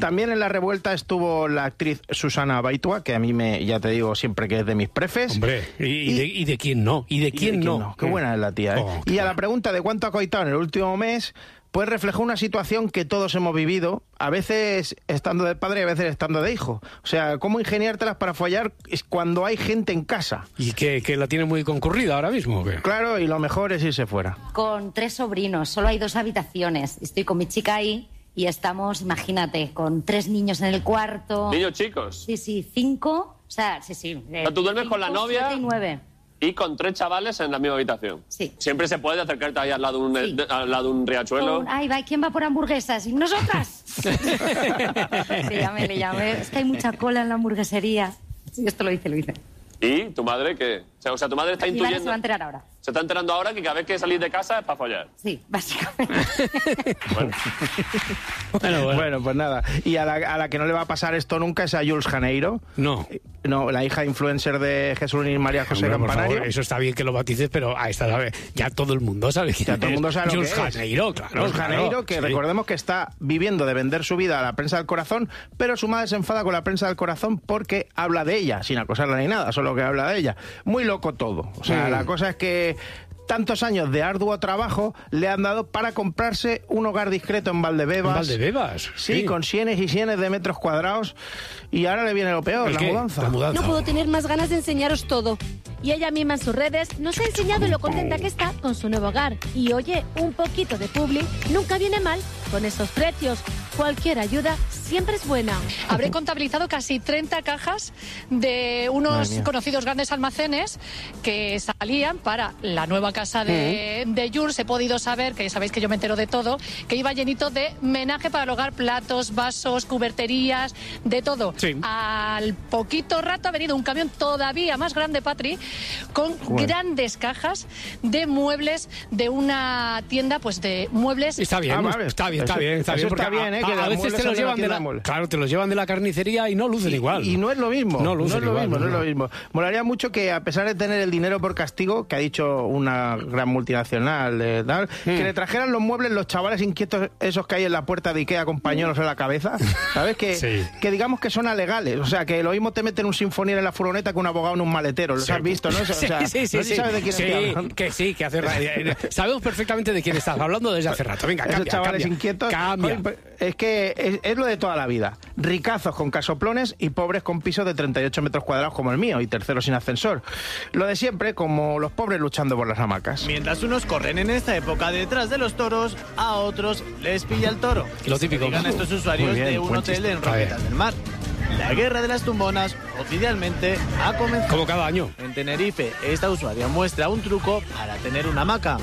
También en la revuelta estuvo la actriz Susana Baitua, que a mí ya te digo siempre que es de mis prefes. Hombre, ¿y de quién no? ¿Y de quién no? Qué buena es la tía, ¿eh? Y a la pregunta de cuánto ha coitado en el último mes, pues reflejó una situación que todos hemos vivido, a veces estando de padre y a veces estando de hijo. O sea, cómo ingeniártelas para follar cuando hay gente en casa. ¿Y que la tiene muy concurrida ahora mismo? ¿Qué? Claro, y lo mejor es irse fuera. Con 3 sobrinos, solo hay 2 habitaciones. Estoy con mi chica ahí y estamos, imagínate, con 3 niños en el cuarto. ¿Niños chicos? Sí, 5. O sea, sí. ¿Tú duermes con la novia? 7 y 9. Y con 3 chavales en la misma habitación. Sí. Siempre se puede acercarte ahí al lado de un riachuelo. Ahí va, ¿quién va por hamburguesas? ¿Y nosotras? Le llamé. Es que hay mucha cola en la hamburguesería. Sí, esto lo hice. ¿Y tu madre qué? O sea, tu madre está intuyendo... Se va a enterar ahora. Se está enterando ahora que cada vez que salís de casa es para follar. Sí, básicamente. Bueno, pues nada. Y a la que no le va a pasar esto nunca es a Jules Janeiro. No, la hija influencer de Jesús y María José Campanario. Por favor, eso está bien que lo bautices, pero a esta vez ya todo el mundo sabe quién es. Ya todo el mundo sabe lo que es. Jules Janeiro, claro. Jules Janeiro, que recordemos que está viviendo de vender su vida a la prensa del corazón, pero su madre se enfada con la prensa del corazón porque habla de ella, sin acosarla ni nada, solo que habla de ella. Muy loco todo. O sea, la cosa es que tantos años de arduo trabajo le han dado para comprarse un hogar discreto en Valdebebas. ¿En Valdebebas? Sí, con sienes y sienes de metros cuadrados. Y ahora le viene lo peor, la mudanza. No puedo tener más ganas de enseñaros todo. Y ella misma en sus redes nos ha enseñado lo contenta que está con su nuevo hogar. Y oye, un poquito de publi nunca viene mal. Con esos precios, cualquier ayuda siempre es buena. Habré contabilizado casi 30 cajas de unos conocidos grandes almacenes que salían para la nueva casa de Jules. He podido saber, que sabéis que yo me entero de todo, que iba llenito de menaje para el hogar, platos, vasos, cuberterías, de todo. Sí. Al poquito rato ha venido un camión todavía más grande, Patri, con grandes cajas de muebles de una tienda, pues de muebles. Está bien, está bien. A veces te los llevan te los llevan de la carnicería y no lucen igual. Y no es lo mismo. No es lo mismo. Molaría mucho que, a pesar de tener el dinero por castigo, que ha dicho una gran multinacional, que le trajeran los muebles los chavales inquietos esos que hay en la puerta de Ikea con pañuelos en la cabeza, ¿sabes? Que digamos que son alegales. O sea, que lo mismo te meten un sinfonier en la furgoneta que un abogado en un maletero. ¿Los has visto, no? O sea, no sabes de quién estoy hablando. Que hace sabemos perfectamente de quién estás hablando desde hace rato. Venga, esos chavales inquietos. Es que es lo de toda la vida. Ricazos con casoplones y pobres con pisos de 38 metros cuadrados como el mío y terceros sin ascensor. Lo de siempre, como los pobres luchando por las hamacas. Mientras unos corren en esta época detrás de los toros, a otros les pilla el toro. Lo típico. Digan estos usuarios de un hotel en Roquetas del Mar. La guerra de las tumbonas oficialmente ha comenzado. Como cada año. En Tenerife, esta usuaria muestra un truco para tener una hamaca.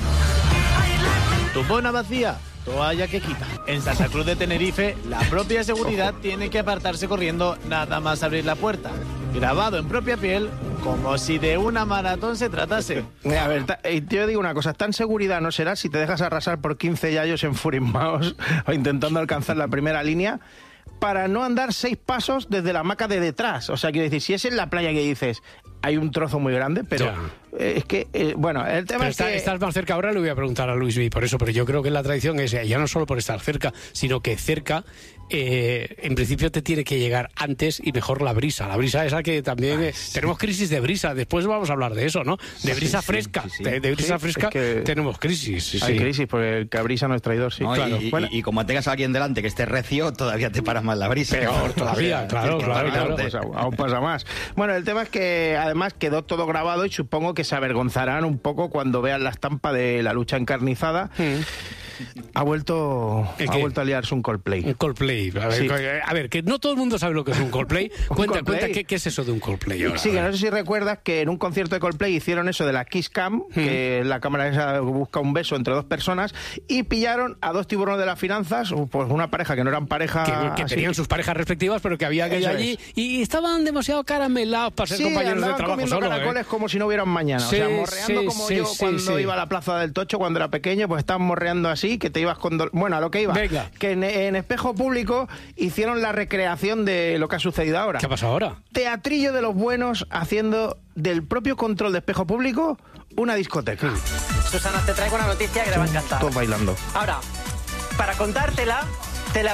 Tumbona vacía, toalla que quita. En Santa Cruz de Tenerife, la propia seguridad tiene que apartarse corriendo nada más abrir la puerta. Grabado en propia piel, como si de una maratón se tratase. A ver, yo digo una cosa, tan seguridad no será si te dejas arrasar por 15 yayos enfurismados o intentando alcanzar la primera línea para no andar 6 pasos desde la hamaca de detrás. O sea, quiero decir, si es en la playa que dices, hay un trozo muy grande, pero es que, bueno, el tema es que... Estás más cerca ahora, le voy a preguntar a Luis B. por eso, pero yo creo que la tradición es ya no solo por estar cerca, sino que cerca, en principio te tiene que llegar antes y mejor la brisa. La brisa esa que también... tenemos crisis de brisa, después vamos a hablar de eso, ¿no? De brisa fresca. De brisa fresca es que tenemos crisis. Hay crisis, porque el que brisa no es traidor, sí. No, claro. Y como tengas a alguien delante que esté recio, todavía te paras más la brisa. Peor todavía, claro. Pues aún pasa más. Bueno, el tema es que además quedó todo grabado y supongo que se avergonzarán un poco cuando vean la estampa de la lucha encarnizada. Ha vuelto a liarse un Coldplay. Un Coldplay. A ver, que no todo el mundo sabe lo que es un Coldplay. Cuenta, ¿qué es eso de un Coldplay ahora? Sí, que no sé si recuerdas que en un concierto de Coldplay hicieron eso de la Kiss Cam, que es la cámara esa busca un beso entre 2 personas, y pillaron a 2 tiburones de las finanzas, pues una pareja que no eran pareja... Que tenían sus parejas respectivas, pero que había aquello allí, y estaban demasiado caramelados para ser compañeros de trabajo comiendo caracoles como si no hubiera un mañana. O sea, morreando como yo cuando iba a la Plaza del Tocho cuando era pequeño, pues estaban morreando así, que te ibas con... Bueno, a lo que iba. Venga. Que en Espejo Público hicieron la recreación de lo que ha sucedido ahora. ¿Qué ha pasado ahora? Teatrillo de los buenos haciendo del propio control de Espejo Público una discoteca. Susana, te traigo una noticia que te va a encantar. Todos bailando. Ahora, para contártela, te la voy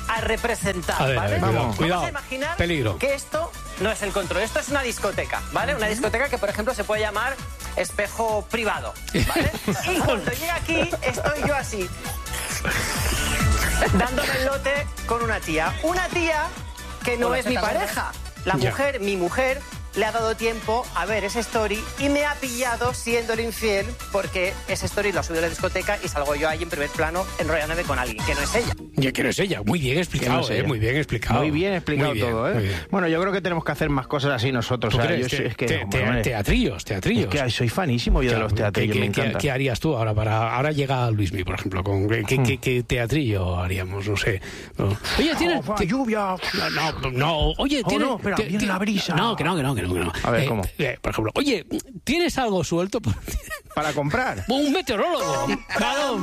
a representar, A ver, ¿vale? cuidado, Vamos a imaginar peligro. que esto no es el control, esto es una discoteca, ¿vale? Una discoteca que, por ejemplo, se puede llamar espejo privado, ¿vale? Y cuando llega aquí, estoy yo así, dándome el lote con una tía. Una tía que no es mi pareja. La mujer, mi mujer, le ha dado tiempo a ver ese story y me ha pillado siendo el infiel porque ese story lo ha subido a la discoteca y salgo yo ahí en primer plano enrollándome con alguien que no es ella. Ya que no es ella, muy bien explicado, muy bien explicado. Muy bien explicado Muy bien, todo, muy bien. Bueno, yo creo que tenemos que hacer más cosas así nosotros. ¿Tú O sea, crees? yo es que, Teatrillos. Es que soy fanísimo yo de los teatrillos, me encanta. ¿Qué harías tú ahora ahora llega Luismi, por ejemplo, con qué teatrillo haríamos? No sé. No. Oye, tienes lluvia. No, oye, tienes espera, viene la brisa. No, que no. A ver, ¿cómo? Por ejemplo, oye, ¿tienes algo suelto para comprar? Un meteorólogo. Claro.